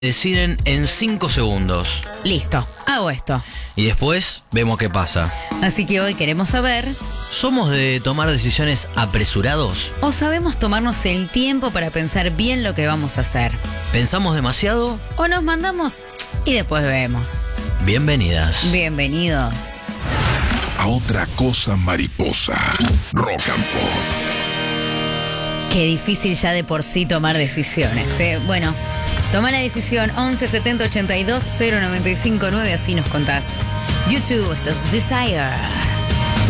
deciden en 5 segundos. Listo, hago esto. Y después vemos qué pasa. Así que hoy queremos saber, ¿Somos de tomar decisiones apresurados? ¿o sabemos tomarnos el tiempo para pensar bien lo que vamos a hacer? ¿Pensamos demasiado? ¿O nos mandamos y después vemos? Bienvenidas. Bienvenidos. A otra cosa mariposa. Rock and Pop. Qué difícil ya de por sí tomar decisiones, ¿eh? Bueno, toma la decisión 11 70 82 095 9, así nos contás. YouTube, esto es Desire.